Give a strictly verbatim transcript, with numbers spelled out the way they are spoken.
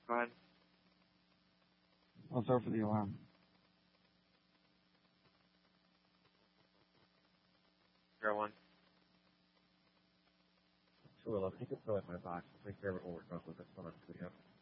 Go ahead. I'll start for the alarm. Zero one. Two eleven. You can throw it in my box. I'll take care of it when we're done with this one.